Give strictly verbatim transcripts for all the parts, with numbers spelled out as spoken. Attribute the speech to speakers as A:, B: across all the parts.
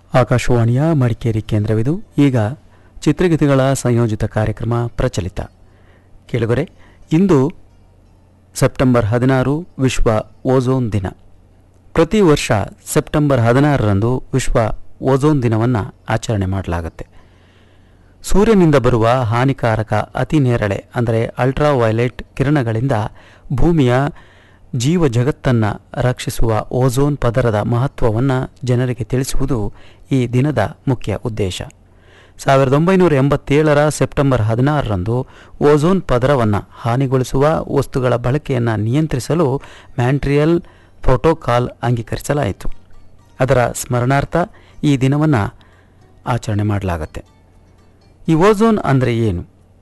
A: ಆಕಾಶವಾಣಿಯ ಮಡಿಕೇರಿ ಕೇಂದ್ರವಿದು. ಈಗ ಚಿತ್ರಗೀತೆಗಳ ಸಂಯೋಜಿತ ಕಾರ್ಯಕ್ರಮ ಪ್ರಚಲಿತ. ಕೇಳುಗರೆ, ಇಂದು ಸೆಪ್ಟೆಂಬರ್ ಹದಿನಾರು ವಿಶ್ವ ಓಝೋನ್ ದಿನ. ಪ್ರತಿ ವರ್ಷ ಸೆಪ್ಟೆಂಬರ್ ಹದಿನಾರರಂದು ವಿಶ್ವ ಓಝೋನ್ ದಿನವನ್ನು ಆಚರಣೆ ಮಾಡಲಾಗುತ್ತೆ. ಸೂರ್ಯನಿಂದ ಬರುವ ಹಾನಿಕಾರಕ ಅತಿ ನೇರಳೆ ಅಂದರೆ ಅಲ್ಟ್ರಾ ವೈಲೆಟ್ ಕಿರಣಗಳಿಂದ ಭೂಮಿಯ ಜೀವ ಜಗತ್ತನ್ನು ರಕ್ಷಿಸುವ ಓಝೋನ್ ಪದರದ ಮಹತ್ವವನ್ನು ಜನರಿಗೆ ತಿಳಿಸುವುದು ಈ ದಿನದ ಮುಖ್ಯ ಉದ್ದೇಶ. ಸಾವಿರದ ಒಂಬೈನೂರ ಎಂಬತ್ತೇಳರ ಸೆಪ್ಟೆಂಬರ್ ಹದಿನಾರರಂದು ಓಝೋನ್ ಪದರವನ್ನು ಹಾನಿಗೊಳಿಸುವ ವಸ್ತುಗಳ ಬಳಕೆಯನ್ನು ನಿಯಂತ್ರಿಸಲು ಮ್ಯಾಂಟ್ರಿಯಲ್ ಪ್ರೋಟೋಕಾಲ್ ಅಂಗೀಕರಿಸಲಾಯಿತು. ಅದರ ಸ್ಮರಣಾರ್ಥ ಈ ದಿನವನ್ನು ಆಚರಣೆ ಮಾಡಲಾಗುತ್ತೆ. ಈ ಓಝೋನ್ ಅಂದರೆ ಏನು?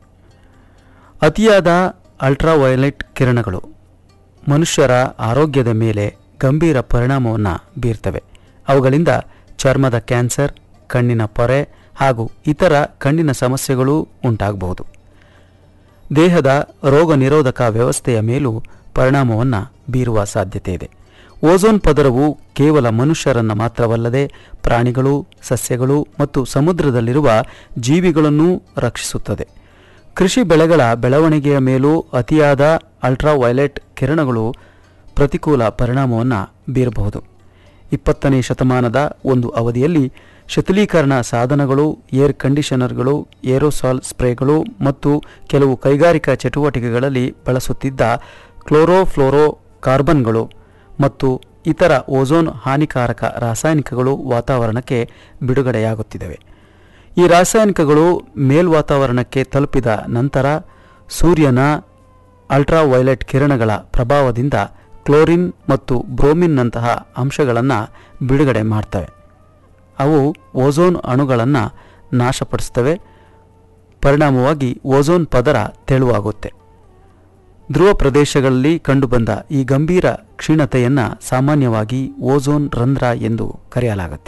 A: ಅತಿಯಾದ ಅಲ್ಟ್ರಾವೈಲೆಟ್ ಕಿರಣಗಳು ಮನುಷ್ಯರ ಆರೋಗ್ಯದ ಮೇಲೆ ಗಂಭೀರ ಪರಿಣಾಮವನ್ನು ಬೀರ್ತವೆ. ಅವುಗಳಿಂದ ಚರ್ಮದ ಕ್ಯಾನ್ಸರ್, ಕಣ್ಣಿನ ಪೊರೆ ಹಾಗೂ ಇತರ ಕಣ್ಣಿನ ಸಮಸ್ಯೆಗಳು ಉಂಟಾಗಬಹುದು. ದೇಹದ ರೋಗ ನಿರೋಧಕ ವ್ಯವಸ್ಥೆಯ ಮೇಲೂ ಪರಿಣಾಮವನ್ನು ಬೀರುವ ಸಾಧ್ಯತೆ ಇದೆ. ಓಝೋನ್ ಪದರವು ಕೇವಲ ಮನುಷ್ಯರನ್ನು ಮಾತ್ರವಲ್ಲದೆ ಪ್ರಾಣಿಗಳು, ಸಸ್ಯಗಳು ಮತ್ತು ಸಮುದ್ರದಲ್ಲಿರುವ ಜೀವಿಗಳನ್ನೂ ರಕ್ಷಿಸುತ್ತದೆ. ಕೃಷಿ ಬೆಳೆಗಳ ಬೆಳವಣಿಗೆಯ ಮೇಲೂ ಅತಿಯಾದ ಅಲ್ಟ್ರಾವೈಲೆಟ್ ಕಿರಣಗಳು ಪ್ರತಿಕೂಲ ಪರಿಣಾಮವನ್ನು ಬೀರಬಹುದು. ಇಪ್ಪತ್ತನೇ ಶತಮಾನದ ಒಂದು ಅವಧಿಯಲ್ಲಿ ಶೀತಲೀಕರಣ ಸಾಧನಗಳು, ಏರ್ ಕಂಡೀಷನರ್ಗಳು, ಏರೋಸಾಲ್ ಸ್ಪ್ರೇಗಳು ಮತ್ತು ಕೆಲವು ಕೈಗಾರಿಕಾ ಚಟುವಟಿಕೆಗಳಲ್ಲಿ ಬಳಸುತ್ತಿದ್ದ ಕ್ಲೋರೋಫ್ಲೋರೋ ಕಾರ್ಬನ್ಗಳು ಮತ್ತು ಇತರ ಓಝೋನ್ ಹಾನಿಕಾರಕ ರಾಸಾಯನಿಕಗಳು ವಾತಾವರಣಕ್ಕೆ ಬಿಡುಗಡೆಯಾಗುತ್ತಿವೆ. ಈ ರಾಸಾಯನಿಕಗಳು ಮೇಲ್ವಾತಾವರಣಕ್ಕೆ ತಲುಪಿದ ನಂತರ ಸೂರ್ಯನ ಅಲ್ಟ್ರಾವೈಲೆಟ್ ಕಿರಣಗಳ ಪ್ರಭಾವದಿಂದ ಕ್ಲೋರಿನ್ ಮತ್ತು ಬ್ರೋಮಿನ್ನಂತಹ ಅಂಶಗಳನ್ನು ಬಿಡುಗಡೆ ಮಾಡ್ತವೆ. ಅವು ಓಝೋನ್ ಅಣುಗಳನ್ನು ನಾಶಪಡಿಸುತ್ತವೆ. ಪರಿಣಾಮವಾಗಿ ಓಝೋನ್ ಪದರ ತೆಳುವಾಗುತ್ತೆ. ಧ್ರುವ ಪ್ರದೇಶಗಳಲ್ಲಿ ಕಂಡುಬಂದ ಈ ಗಂಭೀರ ಕ್ಷೀಣತೆಯನ್ನು ಸಾಮಾನ್ಯವಾಗಿ ಓಝೋನ್ ರಂಧ್ರ ಎಂದು ಕರೆಯಲಾಗುತ್ತೆ.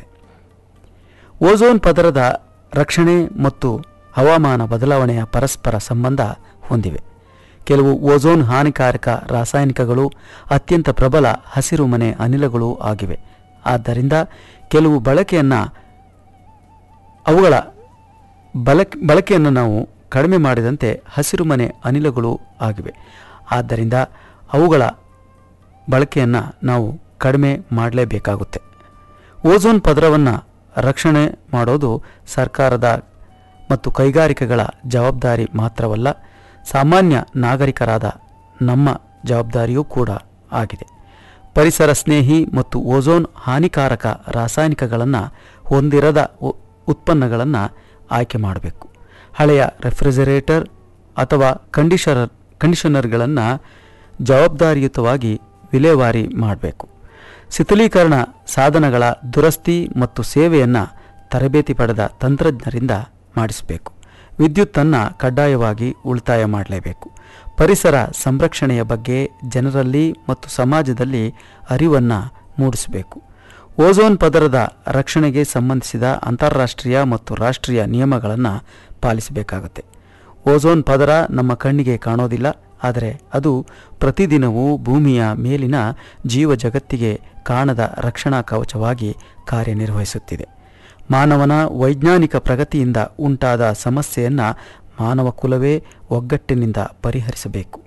A: ಓಝೋನ್ ಪದರದ ರಕ್ಷಣೆ ಮತ್ತು ಹವಾಮಾನ ಬದಲಾವಣೆಯ ಪರಸ್ಪರ ಸಂಬಂಧ ಹೊಂದಿವೆ. ಕೆಲವು ಓಝೋನ್ ಹಾನಿಕಾರಕ ರಾಸಾಯನಿಕಗಳು ಅತ್ಯಂತ ಪ್ರಬಲ ಹಸಿರುಮನೆ ಅನಿಲಗಳೂ ಆಗಿವೆ. ಆದ್ದರಿಂದ ಕೆಲವು ಬಳಕೆಯನ್ನು ಅವುಗಳ ಬಳಕೆ ಬಳಕೆಯನ್ನು ನಾವು ಕಡಿಮೆ ಮಾಡಿದಂತೆ ಹಸಿರುಮನೆ ಅನಿಲಗಳು ಆಗಿವೆ. ಆದ್ದರಿಂದ ಅವುಗಳ ಬಳಕೆಯನ್ನು ನಾವು ಕಡಿಮೆ ಮಾಡಲೇಬೇಕಾಗುತ್ತೆ. ಓಝೋನ್ ಪದರವನ್ನು ರಕ್ಷಣೆ ಮಾಡೋದು ಸರ್ಕಾರದ ಮತ್ತು ಕೈಗಾರಿಕೆಗಳ ಜವಾಬ್ದಾರಿ ಮಾತ್ರವಲ್ಲ, ಸಾಮಾನ್ಯ ನಾಗರಿಕರಾದ ನಮ್ಮ ಜವಾಬ್ದಾರಿಯೂ ಕೂಡ ಆಗಿದೆ. ಪರಿಸರ ಸ್ನೇಹಿ ಮತ್ತು ಓಝೋನ್ ಹಾನಿಕಾರಕ ರಾಸಾಯನಿಕಗಳನ್ನು ಹೊಂದಿರದ ಉತ್ಪನ್ನಗಳನ್ನು ಆಯ್ಕೆ ಮಾಡಬೇಕು. ಹಳೆಯ ರೆಫ್ರಿಜರೇಟರ್ ಅಥವಾ ಕಂಡೀಷನರ್ ಕಂಡೀಷನರ್ಗಳನ್ನು ಜವಾಬ್ದಾರಿಯುತವಾಗಿ ವಿಲೇವಾರಿ ಮಾಡಬೇಕು. ಶೀತಲೀಕರಣ ಸಾಧನಗಳ ದುರಸ್ತಿ ಮತ್ತು ಸೇವೆಯನ್ನು ತರಬೇತಿ ಪಡೆದ ತಂತ್ರಜ್ಞರಿಂದ ಮಾಡಿಸಬೇಕು. ವಿದ್ಯುತ್ತನ್ನು ಕಡ್ಡಾಯವಾಗಿ ಉಳಿತಾಯ ಮಾಡಲೇಬೇಕು. ಪರಿಸರ ಸಂರಕ್ಷಣೆಯ ಬಗ್ಗೆ ಜನರಲ್ಲಿ ಮತ್ತು ಸಮಾಜದಲ್ಲಿ ಅರಿವನ್ನು ಮೂಡಿಸಬೇಕು. ಓಝೋನ್ ಪದರದ ರಕ್ಷಣೆಗೆ ಸಂಬಂಧಿಸಿದ ಅಂತಾರಾಷ್ಟ್ರೀಯ ಮತ್ತು ರಾಷ್ಟ್ರೀಯ ನಿಯಮಗಳನ್ನು ಪಾಲಿಸಬೇಕಾಗುತ್ತೆ. ಓಝೋನ್ ಪದರ ನಮ್ಮ ಕಣ್ಣಿಗೆ ಕಾಣೋದಿಲ್ಲ, ಆದರೆ ಅದು ಪ್ರತಿದಿನವೂ ಭೂಮಿಯ ಮೇಲಿನ ಜೀವ ಜಗತ್ತಿಗೆ ಕಾಣದ ರಕ್ಷಣಾ ಕವಚವಾಗಿ ಕಾರ್ಯನಿರ್ವಹಿಸುತ್ತಿದೆ. ಮಾನವನ ವೈಜ್ಞಾನಿಕ ಪ್ರಗತಿಯಿಂದ ಉಂಟಾದ ಸಮಸ್ಯೆಯನ್ನು ಮಾನವ ಕುಲವೇ ಒಗ್ಗಟ್ಟಿನಿಂದ ಪರಿಹರಿಸಬೇಕು.